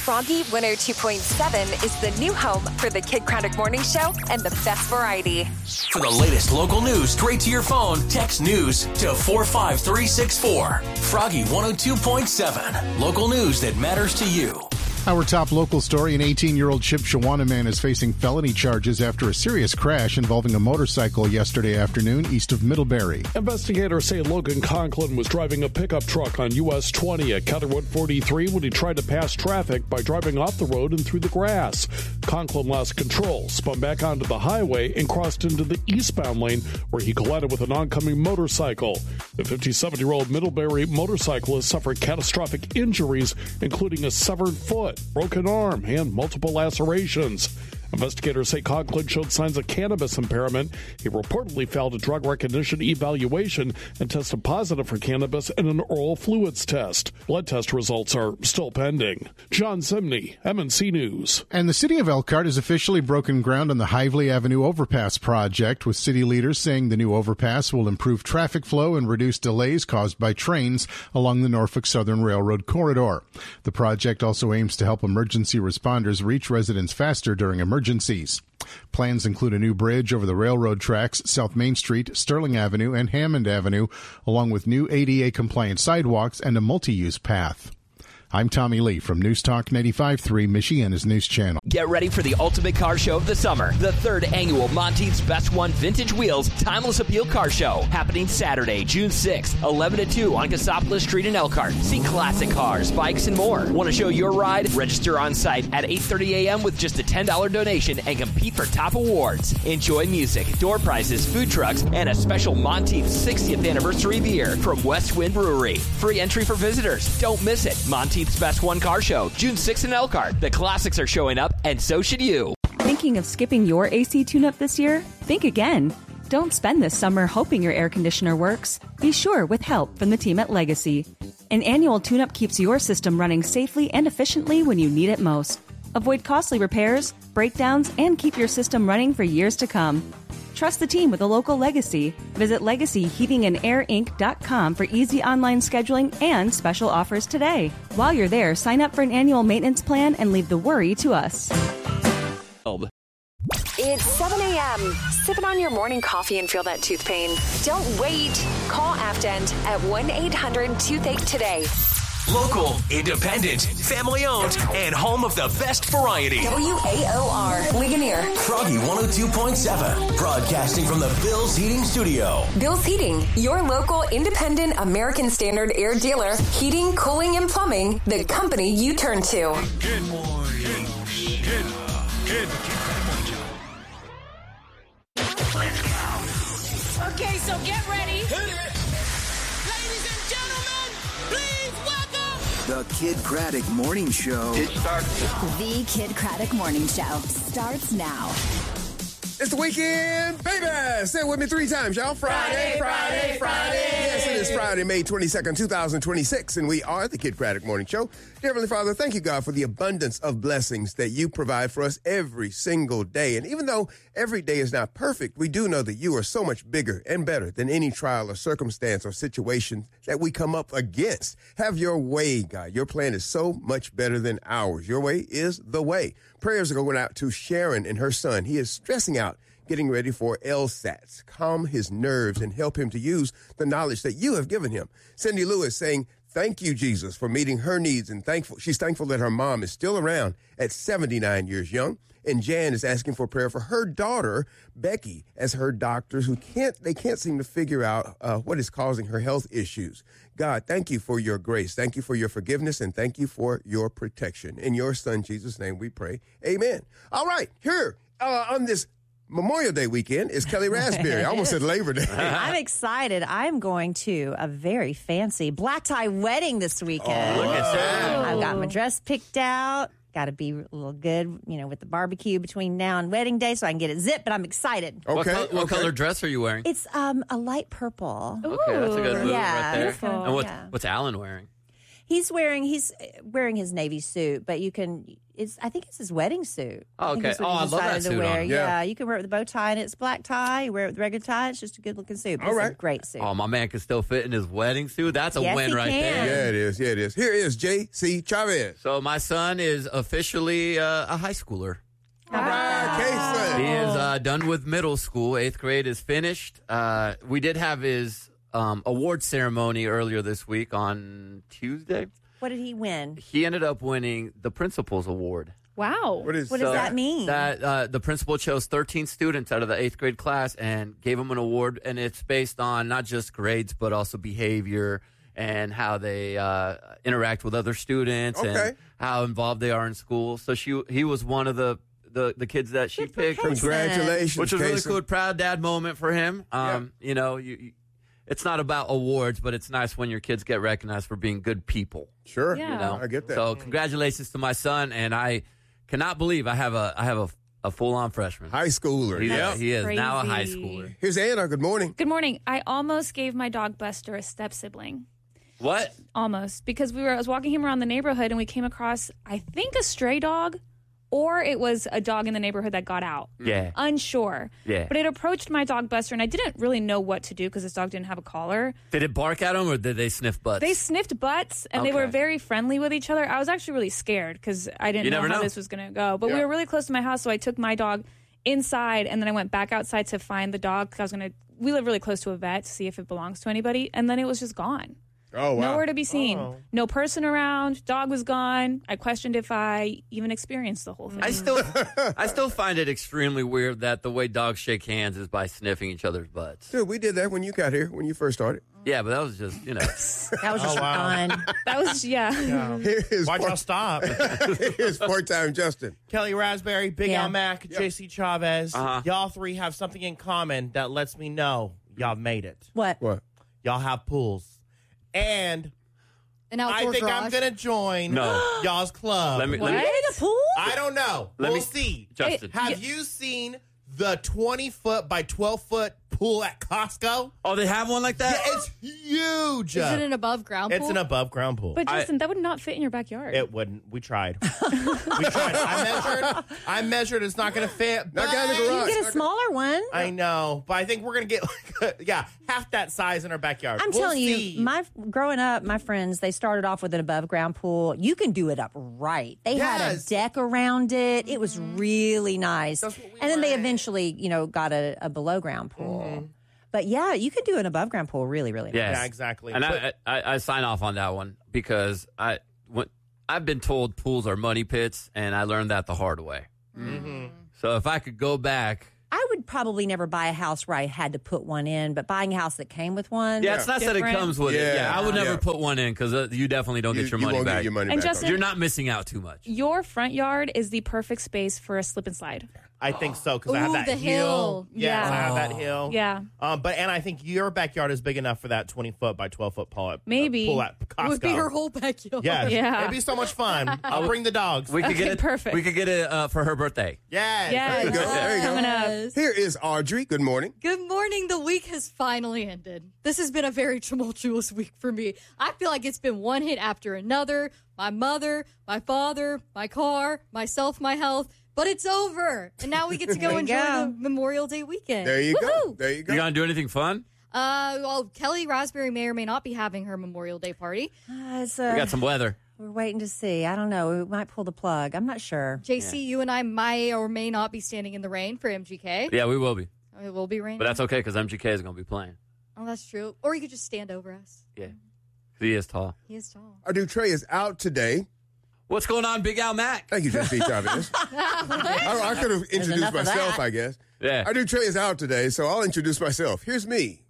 Froggy 102.7 is the new home for the Kid Craddock Morning Show and the best variety. For the latest local news straight to your phone, text news to 45364. Froggy 102.7. Local news that matters to you. Our top local story, an 18-year-old Shipshewana man is facing felony charges after a serious crash involving a motorcycle yesterday afternoon east of Middlebury. Investigators say Logan Conklin was driving a pickup truck on US 20 at County Road 43 when he tried to pass traffic by driving off the road and through the grass. Conklin lost control, spun back onto the highway, and crossed into the eastbound lane where he collided with an oncoming motorcycle. The 57-year-old Middlebury motorcyclist suffered catastrophic injuries, including a severed foot, broken arm, and multiple lacerations. Investigators say Conklin showed signs of cannabis impairment. He reportedly failed a drug recognition evaluation and tested positive for cannabis in an oral fluids test. Blood test results are still pending. John Zimney, MNC News. And the city of Elkhart has officially broken ground on the Hively Avenue Overpass project, with city leaders saying the new overpass will improve traffic flow and reduce delays caused by trains along the Norfolk Southern Railroad corridor. The project also aims to help emergency responders reach residents faster during emergencies. Plans include a new bridge over the railroad tracks, South Main Street, Sterling Avenue, and Hammond Avenue, along with new ADA-compliant sidewalks and a multi-use path. I'm Tommy Lee from News Talk 95.3, Michiana's news channel. Get ready for the ultimate car show of the summer. The third annual Monteith's Best One Vintage Wheels Timeless Appeal Car Show. Happening Saturday, June 6th, 11 to 2 on Cassopolis Street in Elkhart. See classic cars, bikes, and more. Want to show your ride? Register on site at 8:30 a.m. with just a $10 donation and compete for top awards. Enjoy music, door prizes, food trucks, and a special Monteith's 60th anniversary beer from West Wind Brewery. Free entry for visitors. Don't miss it. Monteith's Best One Car Show, June 6th in Elkhart. The classics are showing up, and so should you. Thinking of skipping your AC tune-up this year? Think again. Don't spend this summer hoping your air conditioner works. Be sure with help from the team at Legacy. An annual tune-up keeps your system running safely and efficiently when you need it most. Avoid costly repairs, breakdowns, and keep your system running for years to come. Trust the team with a local Legacy. Visit LegacyHeatingandAirInc.com for easy online scheduling and special offers today. While you're there, sign up for an annual maintenance plan and leave the worry to us. It's 7 a.m. Sipping on your morning coffee and feel that tooth pain. Don't wait. Call Afdent at 1-800-TOOTHACHE today. Local, independent, family-owned, and home of the best variety. WAOR, Ligonier. Froggy 102.7, broadcasting from the Bill's Heating Studio. Bill's Heating, your local independent American Standard air dealer. Heating, cooling, and plumbing, the company you turn to. Good morning. Good. Let's go. Okay, so get ready. Hit it. Ladies and gentlemen, please welcome The Kid Craddock Morning Show. It starts. The Kid Craddock Morning Show starts now. It's the weekend, baby! Say it with me 3 times, y'all. Friday. Yes, it is Friday, May 22nd, 2026, and we are the Kid Craddock Morning Show. Dear Heavenly Father, thank you, God, for the abundance of blessings that you provide for us every single day. And even though every day is not perfect, we do know that you are so much bigger and better than any trial or circumstance or situation that we come up against. Have your way, God. Your plan is so much better than ours. Your way is the way. Prayers are going out to Sharon and her son. He is stressing out, getting ready for LSATs. Calm his nerves and help him to use the knowledge that you have given him. Cindy Lewis saying, thank you, Jesus, for meeting her needs, and she's thankful that her mom is still around at 79 years young. And Jan is asking for prayer for her daughter, Becky, as her doctors they can't seem to figure out what is causing her health issues. God, thank you for your grace. Thank you for your forgiveness, and thank you for your protection. In your son, Jesus' name, we pray. Amen. All right, here on this Memorial Day weekend is Kelly Raspberry. I almost said Labor Day. I'm excited. I'm going to a very fancy black tie wedding this weekend. Oh, look at that. I've got my dress picked out. Got to be a little good, with the barbecue between now and wedding day so I can get it zipped, but I'm excited. Okay. What color dress are you wearing? It's a light purple. Okay, that's a good move right there. Beautiful. And what's Alan wearing? He's wearing his Navy suit, but you can. I think it's his wedding suit. Oh, okay. I love that suit wear. on. Yeah, you can wear it with a bow tie, and it's black tie. You wear it with a regular tie. It's just a good looking suit. All right, a great suit. Oh, my man can still fit in his wedding suit. That's a win right there. Yeah, it is. Yeah, it is. Here is J.C. Chavez. So my son is officially a high schooler. He is done with middle school. 8th grade is finished. We did have his award ceremony earlier this week on Tuesday. What did he win? He ended up winning the Principal's Award. Wow. What does that mean? That the principal chose 13 students out of the 8th grade class and gave them an award, and it's based on not just grades but also behavior and how they interact with other students and how involved they are in school. So he was one of the kids that she picked. Congratulations, which was really Casey. cool. Proud dad moment for him. You know, it's not about awards, but it's nice when your kids get recognized for being good people. Sure, you know? I get that. So congratulations to my son, and I cannot believe I have a full-on freshman. High schooler. He is crazy. now a high schooler. Here's Anna. Good morning. Good morning. I almost gave my dog Buster a step sibling. What? Almost. Because I was walking him around the neighborhood and we came across, I think, a stray dog, or it was a dog in the neighborhood that got out. Yeah. Unsure. Yeah. But it approached my dog Buster, and I didn't really know what to do because this dog didn't have a collar. Did it bark at him, or did they sniff butts? They sniffed butts, and they were very friendly with each other. I was actually really scared because I didn't know how this was going to go. But we were really close to my house, so I took my dog inside, and then I went back outside to find the dog because we live really close to a vet to see if it belongs to anybody, and then it was just gone. Oh, wow. Nowhere to be seen. Oh. No person around. Dog was gone. I questioned if I even experienced the whole thing. I still find it extremely weird that the way dogs shake hands is by sniffing each other's butts. Dude, we did that when you got here, when you first started. Yeah, but that was just, you know. That was just fun. That was, Why'd y'all stop? Here's part-time Justin. Kelly Raspberry, Big Al Mac, JC Chavez. Y'all three have something in common that lets me know y'all made it. What? Y'all have pools. And I think garage. I'm going to join y'all's club. Let me a pool? I don't know. We'll see. Justin. Have you seen the 20-foot by 12-foot pool at Costco? Oh, they have one like that? Yeah, it's huge. Is it an above ground pool? It's an above ground pool. But Justin, that would not fit in your backyard. It wouldn't. We tried. I measured. It's not going to fit. Not got in the You garage. can get a smaller one. I know, but I think we're going to get half that size in our backyard. I'm telling you, growing up, my friends, they started off with an above ground pool. You can do it up right. They had a deck around it. It was really nice. And then they eventually, got a below ground pool. But yeah, you could do an above ground pool really, really nice. Yes. Yeah, exactly. And I sign off on that one because I've been told pools are money pits, and I learned that the hard way. Mm-hmm. So if I could go back, I would probably never buy a house where I had to put one in, but buying a house that came with one. it's not that it comes with it. Yeah, I would never put one in because you definitely don't get your money won't back. Get your money And back. Justin, you're not missing out too much. Your front yard is the perfect space for a slip and slide. I think so because I have that the hill. Yeah, Yeah. I have that hill. Yeah. And I think your backyard is big enough for that 20-foot by 12-foot pool at Costco. It would be her whole backyard. Yes. Yeah. It'd be so much fun. I'll bring the dogs. We could get it perfect. We could get it for her birthday. Yes. Yeah, There you go. There you go. coming up. Here is Audrey. Good morning. Good morning. The week has finally ended. This has been a very tumultuous week for me. I feel like it's been one hit after another. My mother, my father, my car, myself, my health. But it's over. And now we get to go enjoy the Memorial Day weekend. There you go. Woohoo! There you go. You gonna do anything fun? Kelly Raspberry may or may not be having her Memorial Day party. We got some weather. We're waiting to see. I don't know. We might pull the plug. I'm not sure. JC, you and I may or may not be standing in the rain for MGK. Yeah, we will be. It will be raining. But that's okay because MGK is going to be playing. Oh, that's true. Or you could just stand over us. Yeah. He is tall. He is tall. Our new Trey is out today. What's going on, Big Al Mac? Thank you, Jesse Chavez. I could have introduced myself, I guess. Yeah. Our new Trey is out today, so I'll introduce myself. Here's me.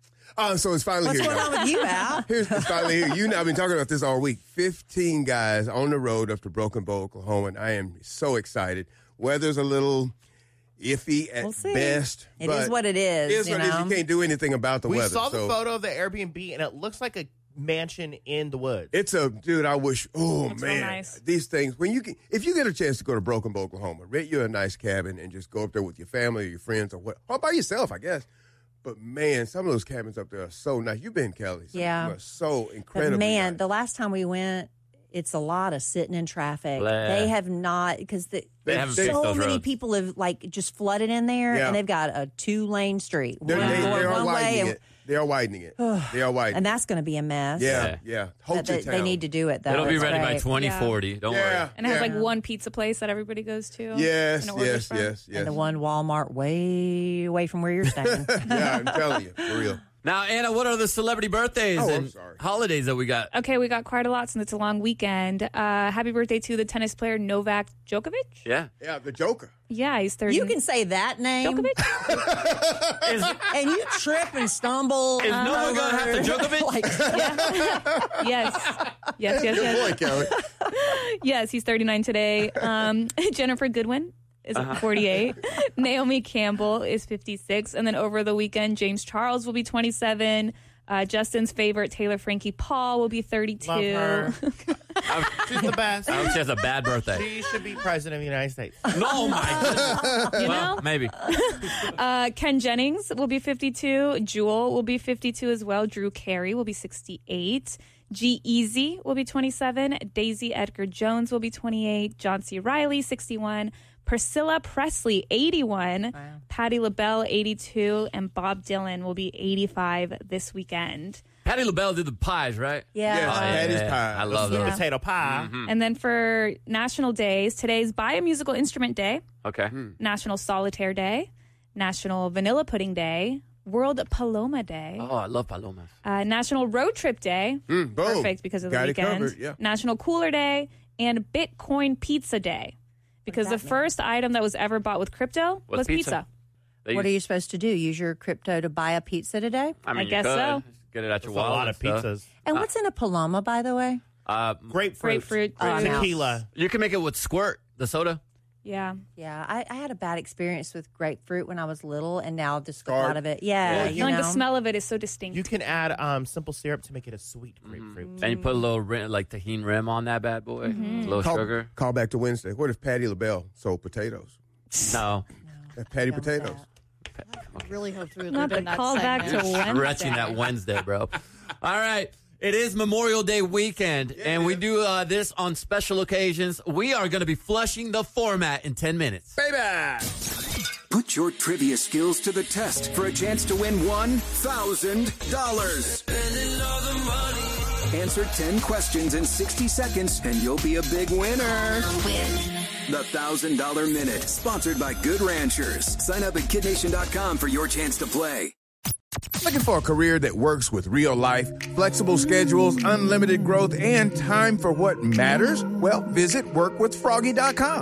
So it's finally What's here. going on with you, Al? It's finally here. You and I have been talking about this all week. 15 guys on the road up to Broken Bow, Oklahoma, and I am so excited. Weather's a little iffy at best. It is what it is. It is what it is. You can't do anything about the we weather. saw the photo of the Airbnb, and it looks like a mansion in the woods. It's dude, I wish, That's real man, nice. these things, if you get a chance to go to Broken Bow, Oklahoma, rent you a nice cabin and just go up there with your family or your friends or by yourself, I guess. But, man, some of those cabins up there are so nice. You've been, Kelly. Some yeah. of them are so incredible. Man, the last time we went, it's a lot of sitting in traffic. Blah. They have not, because they haven't fixed so those many roads. people have just flooded in there, and they've got a 2-lane street. They are widening it. They are widening it. They are widening, and that's going to be a mess. Yeah. They need to do it though. It'll be ready by great. 2040. Don't worry. And it has like one pizza place that everybody goes to. Yes. And the one Walmart way away from where you're staying. Yeah, I'm telling you, for real. Now, Anna, what are the celebrity birthdays and holidays that we got? Okay, we got quite a lot since it's a long weekend. Happy birthday to the tennis player Novak Djokovic. Yeah, the Joker. Yeah, he's 30. You can say that name. Djokovic? And you trip and stumble. Is Novak going to have to Djokovic? Yes. Good boy, Kelly. Yes, he's 39 today. Jennifer Goodwin is 48. Naomi Campbell is 56. And then over the weekend, James Charles will be 27. Justin's favorite, Taylor Frankie Paul, will be 32. Love her. She's the best. I hope she has a bad birthday. She should be president of the United States. No, my goodness. You know? Maybe. Ken Jennings will be 52. Jewel will be 52 as well. Drew Carey will be 68. G-Eazy will be 27. Daisy Edgar Jones will be 28. John C. Reilly, 61. Priscilla Presley, 81. Wow. Patti LaBelle, 82. And Bob Dylan will be 85 this weekend. Patti LaBelle did the pies, right? Yeah. Yes, Patty's pie. I love those. Potato pie. Mm-hmm. And then for national days, today's Buy a Musical Instrument Day. Okay. National Solitaire Day. National Vanilla Pudding Day. World Paloma Day. Oh, I love palomas. National Road Trip Day. Boom. Perfect because of the weekend. Covered, yeah. National Cooler Day. And Bitcoin Pizza Day. Because the first item that was ever bought with crypto was pizza. What are you supposed to do? Use your crypto to buy a pizza today? I mean, I guess so. Get it at your That's wallet. a lot of pizzas. And what's in a Paloma, by the way? Grapefruit. Tequila. You can make it with Squirt, the soda. Yeah. Yeah, I had a bad experience with grapefruit when I was little, and now I've just got out of it. Yeah, you like know. the smell of it is so distinct. You can add simple syrup to make it a sweet grapefruit. And you put a little tahini rim on that bad boy. A little sugar. Call back to Wednesday. What if Patti LaBelle sold potatoes? No. Patty potatoes. I really hope to Not the call back to Wednesday. Stretching that Wednesday, bro. All right. It is Memorial Day weekend, and we do this on special occasions. We are going to be flushing the format in 10 minutes. Baby! Put your trivia skills to the test for a chance to win $1,000. Answer 10 questions in 60 seconds, and you'll be a big winner. The $1,000 Minute, sponsored by Good Ranchers. Sign up at KidNation.com for your chance to play. Looking for a career that works with real life, flexible schedules, unlimited growth, and time for what matters? Well, visit workwithfroggy.com.